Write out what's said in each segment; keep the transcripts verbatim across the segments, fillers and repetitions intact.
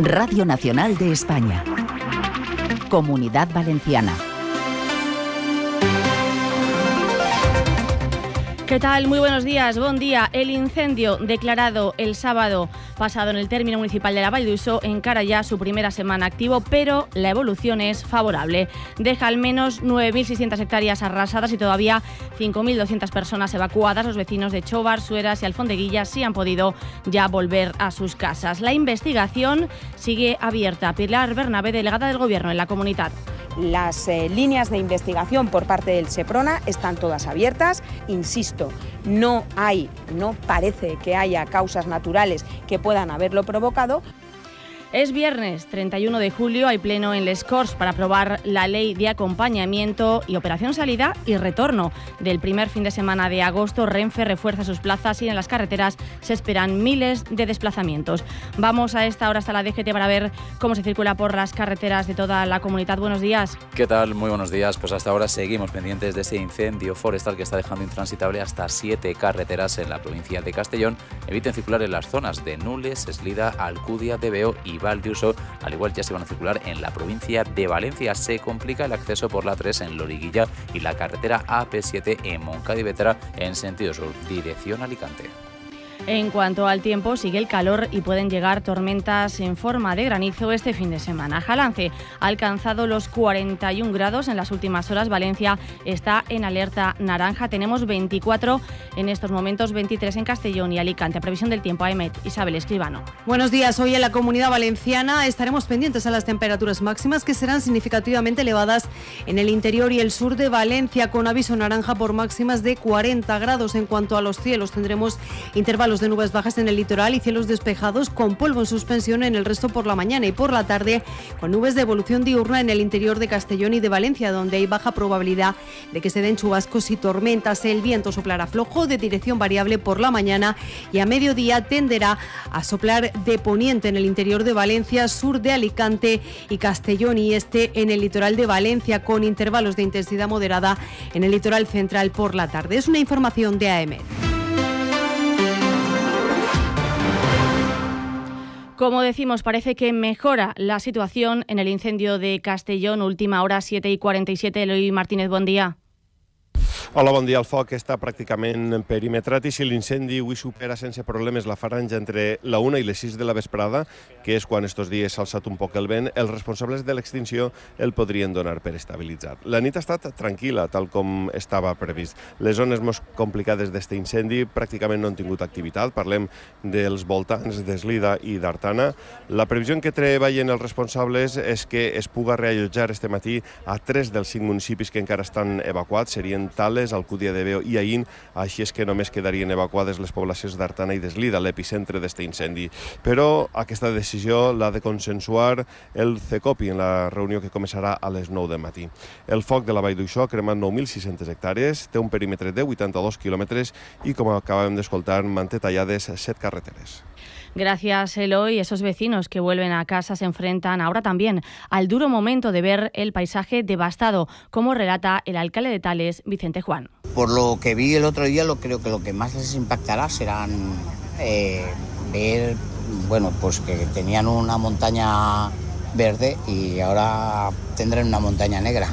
Radio Nacional de España. Comunidad Valenciana. ¿Qué tal? Muy buenos días. Buen día. El incendio declarado el sábado pasado en el término municipal de la Vall d'Uixó encara ya su primera semana activo, pero la evolución es favorable. Deja al menos nueve mil seiscientas hectáreas arrasadas y todavía cinco mil doscientas personas evacuadas. Los vecinos de Chobar, Sueras y Alfondeguilla sí han podido ya volver a sus casas. La investigación sigue abierta. Pilar Bernabé, delegada del Gobierno en la comunidad. Las eh, líneas de investigación por parte del Seprona están todas abiertas. Insisto, no hay, no parece que haya causas naturales que puedan haberlo provocado. Es viernes treinta y uno de julio, hay pleno en Les Corts para aprobar la ley de acompañamiento y operación salida y retorno. Del primer fin de semana de agosto, Renfe refuerza sus plazas y en las carreteras se esperan miles de desplazamientos. Vamos a esta hora hasta la D G T para ver cómo se circula por las carreteras de toda la comunidad. Buenos días. ¿Qué tal? Muy buenos días. Pues hasta ahora seguimos pendientes de ese incendio forestal que está dejando intransitable hasta siete carreteras en la provincia de Castellón. Eviten circular en las zonas de Nules, Eslida, Alcudia, Tebeo y Vall d'Uixó, al igual ya se van a circular en la provincia de Valencia. Se complica el acceso por la tres en Loriguilla y la carretera A P siete en Moncada y Vetra en sentido sur, dirección Alicante. En cuanto al tiempo, sigue el calor y pueden llegar tormentas en forma de granizo este fin de semana. Jalance ha alcanzado los cuarenta y un grados en las últimas horas. Valencia está en alerta naranja. Tenemos veinticuatro en estos momentos, veintitrés en Castellón y Alicante. Previsión del tiempo, Aemet. Isabel Escribano. Buenos días. Hoy en la Comunidad Valenciana estaremos pendientes a las temperaturas máximas que serán significativamente elevadas en el interior y el sur de Valencia, con aviso naranja por máximas de cuarenta grados. En cuanto a los cielos, tendremos intervalos de nubes bajas en el litoral y cielos despejados con polvo en suspensión en el resto por la mañana y por la tarde, con nubes de evolución diurna en el interior de Castellón y de Valencia, donde hay baja probabilidad de que se den chubascos y tormentas. El viento soplará flojo de dirección variable por la mañana y a mediodía tenderá a soplar de poniente en el interior de Valencia, sur de Alicante y Castellón y este en el litoral de Valencia, con intervalos de intensidad moderada en el litoral central por la tarde. Es una información de A E M E D. Como decimos, parece que mejora la situación en el incendio de Castellón. Última hora, siete y cuarenta y siete. Eloy Martínez, buen día. Hola, bon dia. El foc està pràcticament perimetrat i si l'incendi avui supera sense problemes la franja entre la una i les sis de la vesprada, que és quan estos dies s'ha alçat un poc el vent, els responsables de l'extinció el podrien donar per estabilitzat. La nit ha estat tranquil·la, tal com estava previst. Les zones més complicades d'aquest incendi pràcticament no han tingut activitat. Parlem dels voltants d'Eslida i d'Artana. La previsió en què treballen els responsables és que es puga reallotjar este matí a tres dels cinc municipis que encara estan evacuats. Serien Tales, Alcúdia de Veo i Aín, així és que només quedarien evacuades les poblacions d'Artana i d'Eslida, l'epicentre d'aquest incendi. Però aquesta decisió l'ha de consensuar el CECOPI en la reunió que començarà a les nou del matí. El foc de la Vall d'Uixó ha cremat nou mil sis-centes hectàrees, té un perímetre de vuitanta-dos quilòmetres i, com acabem d'escoltar, manté tallades set carreteres. Gracias, Eloy. Esos vecinos que vuelven a casa se enfrentan ahora también al duro momento de ver el paisaje devastado, como relata el alcalde de Tales, Vicente Juan. Por lo que vi el otro día, lo creo que lo que más les impactará serán eh, ver, bueno, pues que tenían una montaña verde y ahora tendrán una montaña negra.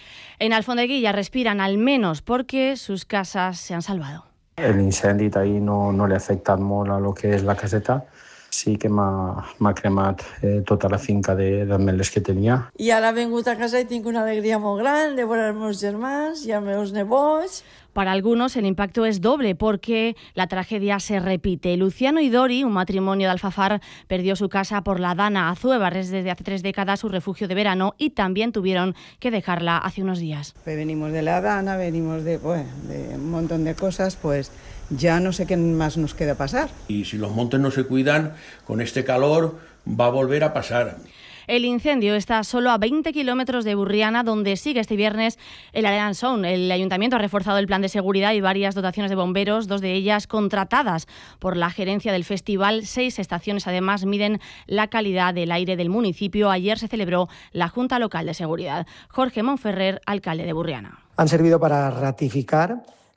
En Alfondeguilla respiran al menos porque sus casas se han salvado. El incendi ahí no, no le ha afectat molt a lo que és la caseta. Sí que m'ha cremat eh, tota la finca de, d'ametlles que tenia. I ara he vingut a casa i tinc una alegria molt gran de veure els meus germans i els meus nebots. Para algunos el impacto es doble porque la tragedia se repite. Luciano y Dori, un matrimonio de Alfafar, perdió su casa por la Dana Azuévar, es desde hace tres décadas su refugio de verano y también tuvieron que dejarla hace unos días. Venimos de la Dana, venimos de, bueno, de un montón de cosas, pues ya no sé qué más nos queda pasar. Y si los montes no se cuidan, con este calor va a volver a pasar. El incendio está solo a veinte kilómetros de Burriana, donde sigue este viernes el Arenal Sound. El ayuntamiento ha reforzado el plan de seguridad y varias dotaciones de bomberos, dos de ellas contratadas por la gerencia del festival. Seis estaciones además miden la calidad del aire del municipio. Ayer se celebró la Junta Local de Seguridad. Jorge Monferrer, alcalde de Burriana. Han servido para ratificar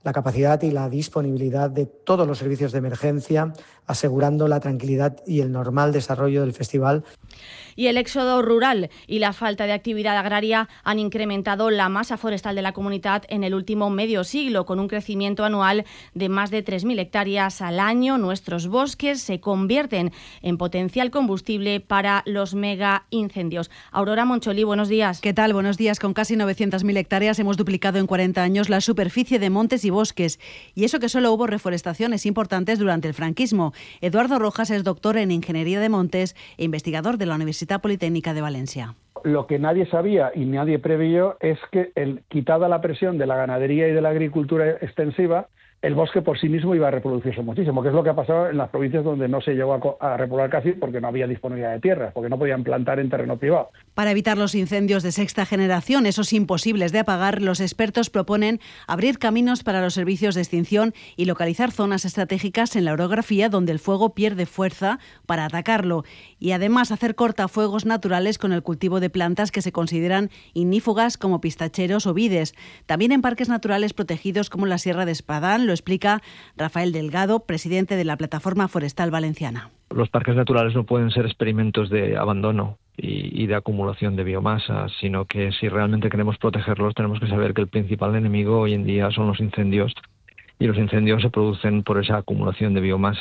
la capacidad y la disponibilidad de todos los servicios de emergencia, asegurando la tranquilidad y el normal desarrollo del festival. Y el éxodo rural y la falta de actividad agraria han incrementado la masa forestal de la comunidad en el último medio siglo, con un crecimiento anual de más de tres mil hectáreas al año. Nuestros bosques se convierten en potencial combustible para los mega incendios. Aurora Moncholí, buenos días. ¿Qué tal? Buenos días. Con casi novecientas mil hectáreas hemos duplicado en cuarenta años la superficie de montes y bosques. Y eso que solo hubo reforestaciones importantes durante el franquismo. Eduardo Rojas es doctor en Ingeniería de Montes e investigador de la Universidad Politécnica de Valencia. Lo que nadie sabía y nadie preveyó es que, el, quitada la presión de la ganadería y de la agricultura extensiva, el bosque por sí mismo iba a reproducirse muchísimo, que es lo que ha pasado en las provincias donde no se llegó a, a repoblar casi porque no había disponibilidad de tierras, porque no podían plantar en terreno privado. Para evitar los incendios de sexta generación, esos imposibles de apagar, los expertos proponen abrir caminos para los servicios de extinción y localizar zonas estratégicas en la orografía donde el fuego pierde fuerza para atacarlo. Y además hacer cortafuegos naturales con el cultivo de plantas que se consideran ignífugas como pistacheros o vides. También en parques naturales protegidos como la Sierra de Espadán, lo explica Rafael Delgado, presidente de la Plataforma Forestal Valenciana. Los parques naturales no pueden ser experimentos de abandono y, y de acumulación de biomasa, sino que si realmente queremos protegerlos tenemos que saber que el principal enemigo hoy en día son los incendios, y los incendios se producen por esa acumulación de biomasa.